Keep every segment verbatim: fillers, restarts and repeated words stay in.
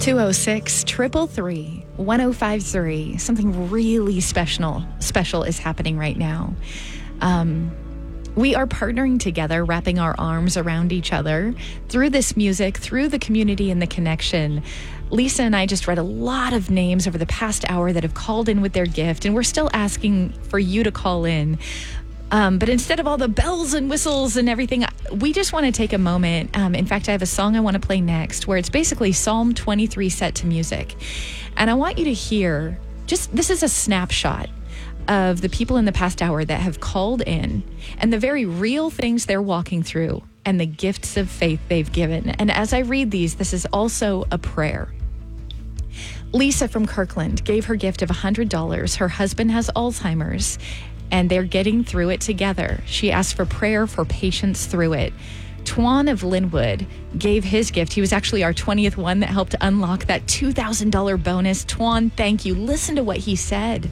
two oh six, three three three, one oh five three. Something really special, special is happening right now. Um, we are partnering together, wrapping our arms around each other through this music, through the community and the connection. Lisa and I just read a lot of names over the past hour that have called in with their gift, and we're still asking for you to call in. Um, but instead of all the bells and whistles and everything, we just want to take a moment. Um, in fact, I have a song I want to play next where it's basically Psalm twenty-three set to music. And I want you to hear, just this is a snapshot of the people in the past hour that have called in and the very real things they're walking through and the gifts of faith they've given. And as I read these, this is also a prayer. Lisa from Kirkland gave her gift of one hundred dollars. Her husband has Alzheimer's, and they're getting through it together. She asked for prayer for patience through it. Twan of Linwood gave his gift. He was actually our twentieth one that helped unlock that two thousand dollars bonus. Twan, thank you. Listen to what he said.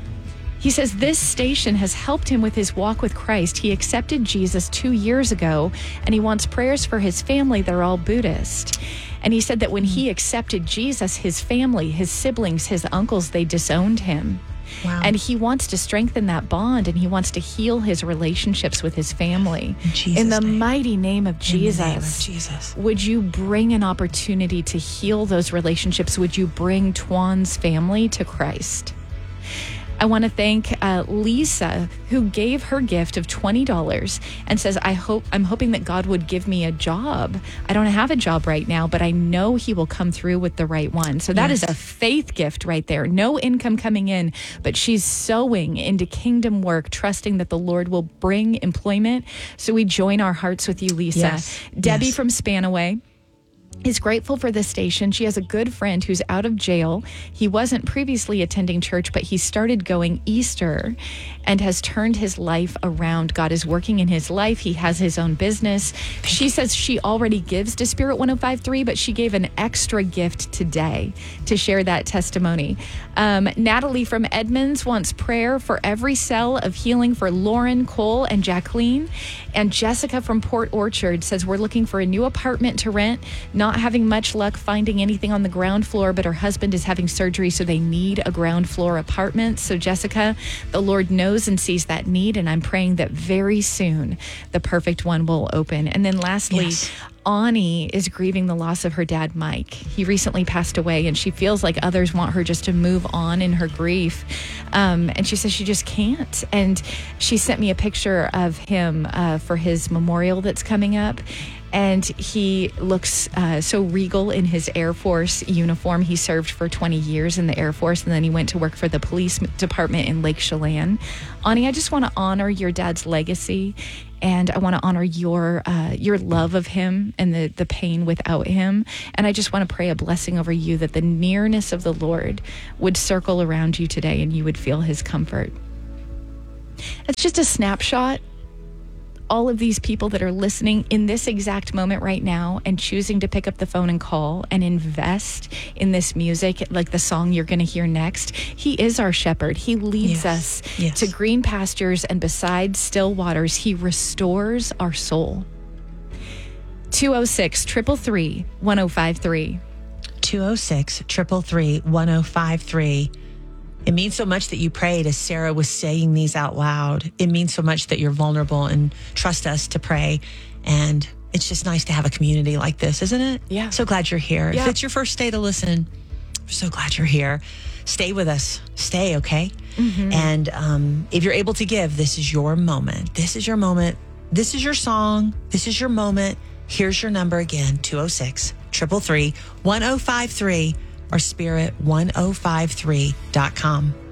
He says this station has helped him with his walk with Christ. He accepted Jesus two years ago, and he wants prayers for his family. They're all Buddhist. And he said that when he accepted Jesus, his family, his siblings, his uncles, they disowned him. Wow. And he wants to strengthen that bond, and he wants to heal his relationships with his family. In, In the name. mighty name of Jesus, In the name of Jesus. Would you bring an opportunity to heal those relationships? Would you bring Twan's family to Christ? I want to thank uh, Lisa, who gave her gift of twenty dollars and says, I hope, I'm hoping that God would give me a job. I don't have a job right now, but I know he will come through with the right one. So that yes. is a faith gift right there. No income coming in, but she's sowing into kingdom work, trusting that the Lord will bring employment. So we join our hearts with you, Lisa. Yes. Debbie yes. from Spanaway is grateful for this station. She has a good friend who's out of jail. He wasn't previously attending church, but he started going Easter and has turned his life around. God is working in his life. He has his own business. She says she already gives to Spirit one oh five three, but she gave an extra gift today to share that testimony. Um, Natalie from Edmonds wants prayer for every cell of healing for Lauren, Cole, and Jacqueline. And Jessica from Port Orchard says we're looking for a new apartment to rent. Not having much luck finding anything on the ground floor, but her husband is having surgery, so they need a ground floor apartment. So Jessica, the Lord knows and sees that need, and I'm praying that very soon the perfect one will open. And then lastly, yes. Ani is grieving the loss of her dad, Mike. He recently passed away, and she feels like others want her just to move on in her grief. Um, and she says she just can't. And she sent me a picture of him uh, for his memorial that's coming up. And he looks uh, so regal in his Air Force uniform. He served for twenty years in the Air Force, and then he went to work for the police department in Lake Chelan. Ani, I just want to honor your dad's legacy, and I want to honor your uh, your love of him and the, the pain without him. And I just want to pray a blessing over you that the nearness of the Lord would circle around you today and you would feel his comfort. It's just a snapshot. All of these people that are listening in this exact moment right now and choosing to pick up the phone and call and invest in this music, like the song you're going to hear next. He is our shepherd. He leads yes. us yes. to green pastures and beside still waters. He restores our soul. two oh six, three three three, one oh five three. two oh six, three three three, one oh five three. It means so much that you prayed as Sarah was saying these out loud. It means so much that you're vulnerable and trust us to pray. And it's just nice to have a community like this, isn't it? Yeah. So glad you're here. Yeah. If it's your first day to listen, we're so glad you're here. Stay with us. Stay, okay? Mm-hmm. And um, if you're able to give, this is your moment. This is your moment. This is your song. This is your moment. Here's your number again, two oh six, three three three, one oh five three. Or spirit one oh five three dot com.